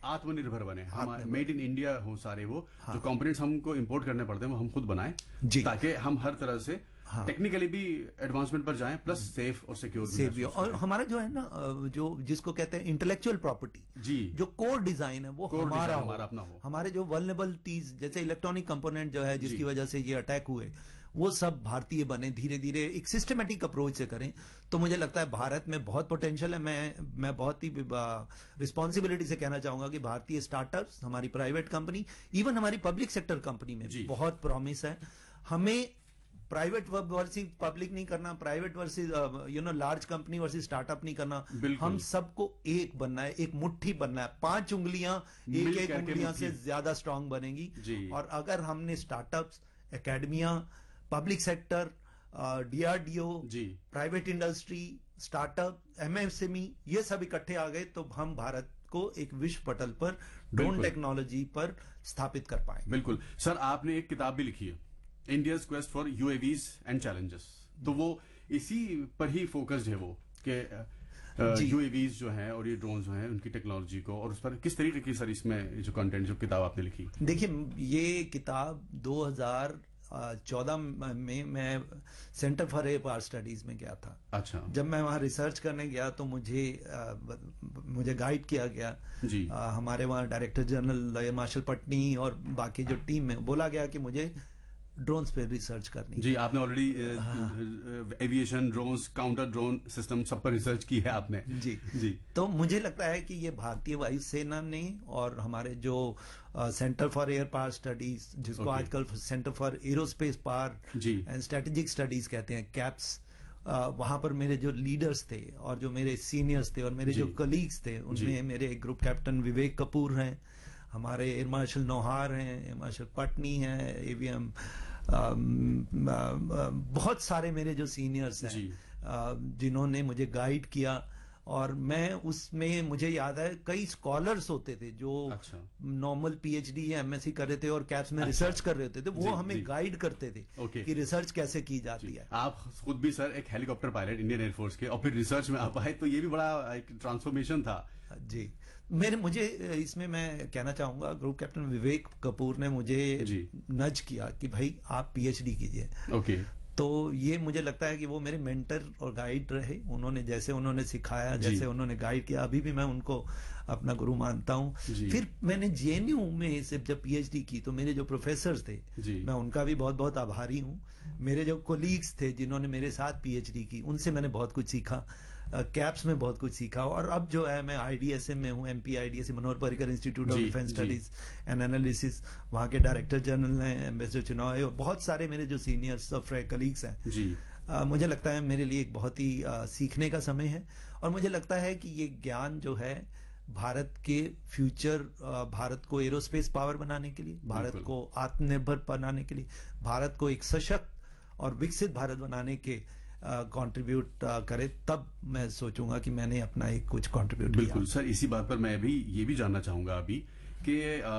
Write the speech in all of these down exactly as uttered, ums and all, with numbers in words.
आत्मनिर्भर बने, हम मेड इन इंडिया हो सारे वो हाँ। जो कंपोनेंट्स हमको इंपोर्ट करने पड़ते हैं वो हम खुद बनाएं, ताकि हम हर तरह से हाँ। टेक्निकली भी एडवांसमेंट पर जाएं, प्लस सेफ और सिक्योर सेफ भी। और हमारा जो है ना, जो जिसको कहते हैं इंटेलेक्चुअल प्रॉपर्टी, जी जो कोर डिजाइन है वो हमारा हमारा अपना हो। हमारे जो वल्नरेबिलिटीज जैसे इलेक्ट्रॉनिक कंपोनेंट जो है जिसकी वजह से ये अटैक हुए, वो सब भारतीय बने। धीरे धीरे एक सिस्टमेटिक अप्रोच से करें तो मुझे लगता है भारत में बहुत पोटेंशियल है। मैं मैं बहुत ही रिस्पॉन्सिबिलिटी से कहना चाहूंगा कि भारतीय स्टार्टअप्स, हमारी प्राइवेट कंपनी, इवन हमारी पब्लिक सेक्टर कंपनी में बहुत प्रॉमिस है। हमें प्राइवेट वर्सेस पब्लिक नहीं करना, private versus you know large company versus startup नहीं करना, हम सबको एक बनना है, एक मुट्ठी बनना है। पांच उंगलियां एक एक उंगलियां से ज्यादा स्ट्रांग बनेंगी। और अगर हमने startups, academia, public sector, DRDO, private industry, startup, MSME, ये सब इकट्ठे आ गए तो हम भारत को एक विश्व पटल पर ड्रोन टेक्नोलॉजी पर स्थापित कर पाए। बिल्कुल सर, आपने एक किताब भी लिखी है, India's quest for UAVs and challenges, तो वो इसी पर ही फोकस्ड है, वो कि यूएवीज जो है और ये ड्रोन जो है उनकी टेक्नोलॉजी को, और उस पर किस तरीके की सर इसमें जो कंटेंट, जो किताब आपने लिखी। देखिए, ये किताब दो हज़ार चौदह में मैं centre for air power studies में गया था। अच्छा। जब मैं वहां रिसर्च करने गया तो मुझे आ, मुझे गाइड किया गया जी। आ, हमारे वहां director general air marshal Patni और बाकी जो टीम में बोला गया कि मुझे ड्रोन्स पे रिसर्च करनी जी। आपने already aviation, drones, counter drone system सब पर रिसर्च की है आपने जी जी। तो मुझे लगता है कि ये भारतीय वायुसेना ने और हमारे जो centre for air power studies, जिसको आजकल centre for aerospace power and strategic studies कहते हैं, कैप्स, वहां पर मेरे जो लीडर्स थे और जो मेरे सीनियर्स थे और मेरे जो कलीग्स थे, उनमें मेरे ग्रुप कैप्टन विवेक कपूर हैं, हमारे एयर मार्शल नौहार हैं, एयर मार्शल पटनी हैं, एवीएम, बहुत सारे मेरे जो सीनियर्स हैं जिन्होंने मुझे गाइड किया। और मैं उसमें, मुझे याद है, कई स्कॉलर्स होते थे जो अच्छा। नॉर्मल पीएचडी या एमएससी कर रहे थे और कैप्स में अच्छा। रिसर्च कर रहे होते थे, वो जी, हमें जी। गाइड करते थे कि रिसर्च कैसे की जाती है। आप खुद भी सर एक हेलीकॉप्टर पायलट इंडियन एयरफोर्स के, और फिर रिसर्च में आप आए, तो ये भी बड़ा एक ट्रांसफॉर्मेशन था जी। मेरे मुझे इसमें मैं कहना चाहूंगा, ग्रुप कैप्टन विवेक कपूर ने मुझे नज किया कि भाई आप पीएचडी कीजिए। ओके। तो ये मुझे लगता है कि वो मेरे मेंटर और गाइड रहे। उन्होंने जैसे उन्होंने सिखाया, जैसे उन्होंने गाइड किया, अभी भी मैं उनको अपना गुरु मानता हूँ। फिर मैंने जेएनयू में से जब पीएचडी की तो मेरे जो प्रोफेसर थे, मैं उनका भी बहुत बहुत आभारी हूँ। मेरे जो कोलीग्स थे जिन्होंने मेरे साथ पीएचडी की, उनसे मैंने बहुत कुछ सीखा, कैप्स में बहुत कुछ सीखा। और अब जो है मैं आईडीएसएम में हूँ, MP IDSA, Manohar Parrikar institute of defence studies and analysis, वहाँ के डायरेक्टर जनरल हैं, एम्बेसडर चुनाव, और बहुत सारे मेरे जो सीनियर्स और कलीग्स हैं जी। आ, मुझे लगता है मेरे लिए एक बहुत ही आ, सीखने का समय है। और मुझे लगता है कि ये ज्ञान जो है भारत के फ्यूचर, भारत को एरोस्पेस पावर बनाने के लिए, भारत को आत्मनिर्भर बनाने के लिए, भारत को एक सशक्त और विकसित भारत बनाने के कंट्रीब्यूट uh, uh, करे, तब मैं सोचूंगा कि मैंने अपना एक कुछ कंट्रीब्यूट किया। बिल्कुल सर, इसी बात पर मैं भी ये भी जानना चाहूंगा अभी कि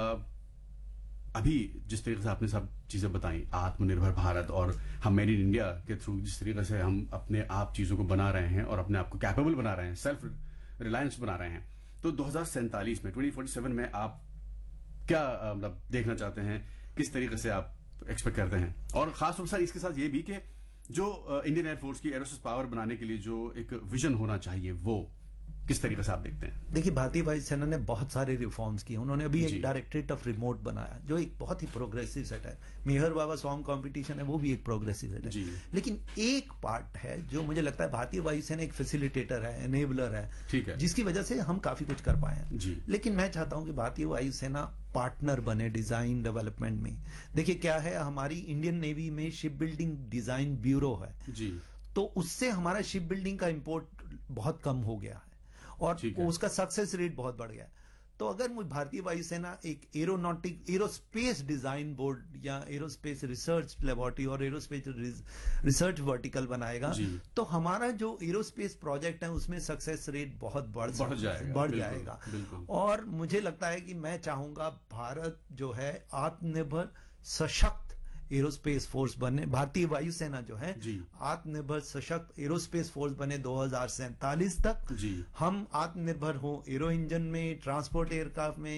अभी जिस तरीके से आपने सब चीजें बताई, आत्मनिर्भर भारत और हम मेड इन इंडिया के थ्रू जिस तरीके से हम अपने आप चीजों को बना रहे हैं और अपने आप को कैपेबल बना रहे हैं, सेल्फ रिलायंस बना रहे हैं, तो दो हजार सैंतालीस में, ट्वेंटी फोर्टी सेवन में आप क्या मतलब देखना चाहते हैं, किस तरीके से आप एक्सपेक्ट करते हैं? और खासतौर से इसके साथ ये भी कि जो इंडियन एयरफोर्स की एरोस्पेस पावर बनाने के लिए जो एक विजन होना चाहिए, वो किस तरीके से आप देखते हैं? देखिए, भारतीय वायुसेना ने बहुत सारे रिफॉर्म्स किए। उन्होंने अभी एक डायरेक्टरेट ऑफ रिमोट बनाया जो एक बहुत ही प्रोग्रेसिव सेट है। मेहर बाबा सॉन्ग कंपटीशन है, वो भी एक प्रोग्रेसिव सेट है। लेकिन एक पार्ट है जो मुझे लगता है भारतीय वायुसेना एक फैसिलिटेटर है, एनेबलर है, ठीक है, जिसकी वजह से हम काफी कुछ कर पाए हैं। लेकिन मैं चाहता हूं कि भारतीय वायुसेना पार्टनर बने डिजाइन डेवलपमेंट में। देखिए क्या है, हमारी इंडियन नेवी में शिप बिल्डिंग डिजाइन ब्यूरो है जी। तो उससे हमारा शिप बिल्डिंग का इंपोर्ट बहुत कम हो गया है और उसका सक्सेस रेट बहुत बढ़ गया है। तो अगर मुझे भारतीय वायुसेना एक एरोनॉटिक एरोस्पेस डिजाइन बोर्ड या एरोस्पेस रिसर्च लेबोरेटरी और एरोस्पेस रिसर्च वर्टिकल बनाएगा तो हमारा जो एरोस्पेस प्रोजेक्ट है उसमें सक्सेस रेट बहुत बढ़ बढ़ जाएगा, बढ़ जाएगा। और मुझे लगता है कि मैं चाहूंगा भारत जो है आत्मनिर्भर सशक्त एरोस्पेस फोर्स बने, भारतीय वायुसेना जो है आत्मनिर्भर सशक्त एरोस्पेस फोर्स बने दो हजार सैंतालीस तक। हम आत्मनिर्भर हो एरो इंजन में, ट्रांसपोर्ट एयरक्राफ्ट में,